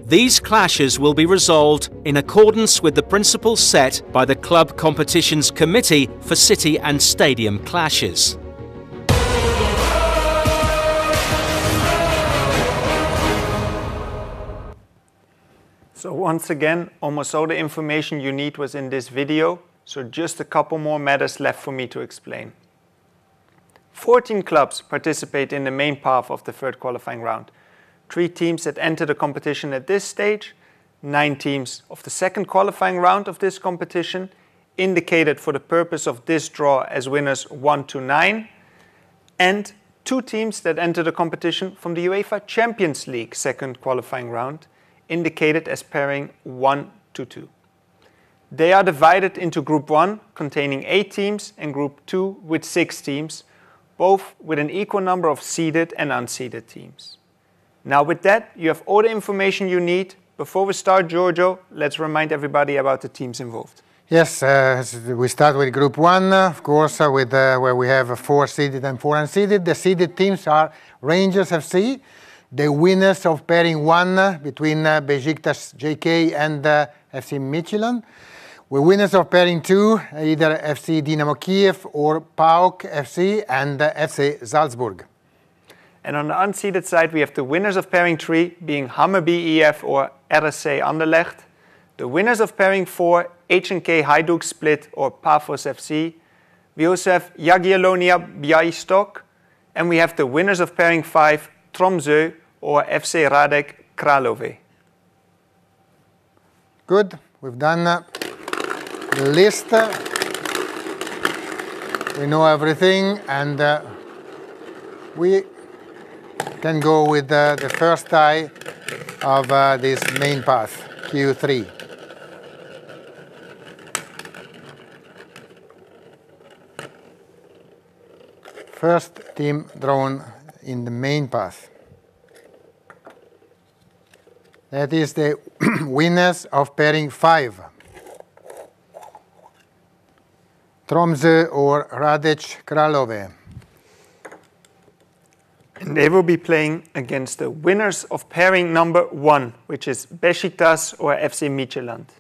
These clashes will be resolved in accordance with the principles set by the Club Competitions Committee for City and Stadium Clashes. So once again, almost all the information you need was in this video, so just a couple more matters left for me to explain. 14 clubs participate in the main path of the third qualifying round. 3 teams that enter the competition at this stage, 9 teams of the second qualifying round of this competition, indicated for the purpose of this draw as winners 1 to 9, and 2 teams that enter the competition from the UEFA Champions League second qualifying round, indicated as pairing 1 to 2. They are divided into Group 1, containing 8 teams, and Group 2 with 6 teams, both with an equal number of seeded and unseeded teams. Now with that, you have all the information you need. Before we start, Giorgio, let's remind everybody about the teams involved. Yes, we start with Group 1, of course, where we have 4 seeded and 4 unseeded. The seeded teams are Rangers FC, the winners of pairing 1 between Besiktas JK and FC Midtjylland. The winners of pairing 2, either FC Dynamo Kiev or PAOK FC and FC Salzburg. And on the unseeded side, we have the winners of pairing 3 being Hammarby EF or RSC Anderlecht. The winners of pairing 4, HNK Hajduk Split or Paphos FC. We also have Jagiellonia Białystok. And we have the winners of pairing 5, Tromsø or FC Radek Kralove. Good, we've done the list. We know everything, and we can go with the first tie of this main path, Q3. First team drawn in the main path. That is the winners of pairing 5. Tromsø or Radek Kralove. And they will be playing against the winners of pairing number 1, which is Besiktas or FC Midtjylland.